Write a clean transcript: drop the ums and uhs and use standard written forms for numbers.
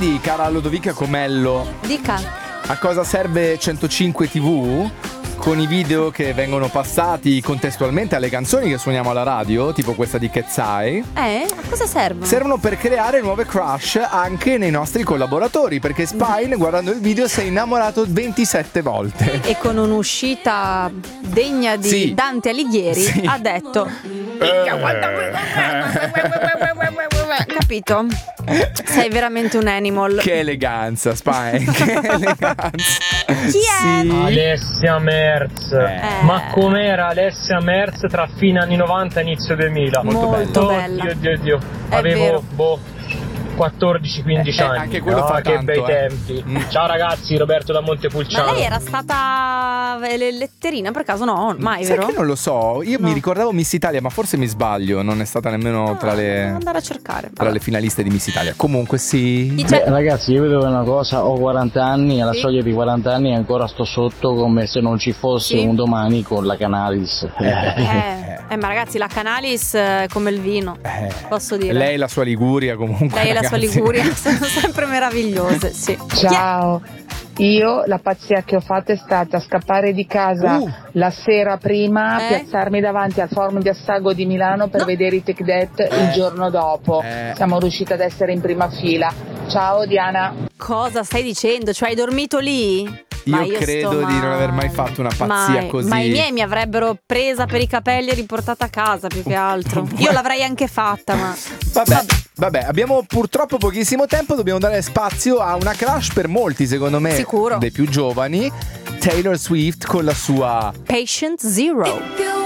vedi, cara Lodovica Comello, Dica. a cosa serve 105 TV? Con i video che vengono passati contestualmente alle canzoni che suoniamo alla radio, tipo questa di Ketzai. A cosa servono? Servono per creare nuove crush anche nei nostri collaboratori, perché Spine, guardando il video, si è innamorato 27 volte. E con un'uscita degna di Dante Alighieri ha detto capito? Sei veramente un animal. Che eleganza, Spine, che eleganza. Chi è? Sì. Alessia Merz. Ma com'era Alessia Merz tra fine anni 90 e inizio 2000? Molto bella. Oddio. È Avevo vero. 14-15 anni. Anche quello fa che tanto, bei tempi. Ciao ragazzi, Roberto da Montepulciano. Ma lei era stata letterina per caso? No, mai, Sai vero? che non lo so, io No. mi ricordavo Miss Italia, ma forse mi sbaglio, non è stata nemmeno tra Devo le andare a cercare. finaliste di Miss Italia. Comunque sì. Chi c'è? Ragazzi, io vedo una cosa, ho 40 anni, alla Sì. soglia di 40 anni e ancora sto sotto come se non ci fosse Sì. un domani con la Canalis. Ma ragazzi, la Canalis è come il vino, posso dire. Lei e la sua Liguria comunque. Lei e la sua ragazzi. Liguria sono sempre meravigliose, sì. Ciao, io la pazzia che ho fatto è stata scappare di casa la sera prima, piazzarmi davanti al forum di Assago di Milano per vedere i Take That il giorno dopo. Siamo riusciti ad essere in prima fila. Ciao Diana. Cosa stai dicendo? Cioè hai dormito lì? Ma Io credo sto di non aver mai fatto una pazzia Mai. così. Ma i miei mi avrebbero presa per i capelli e riportata a casa più che altro. Io l'avrei anche fatta, ma Vabbè, abbiamo purtroppo pochissimo tempo, dobbiamo dare spazio a una crush per molti, secondo me, Sicuro. dei più giovani, Taylor Swift con la sua Patient Zero.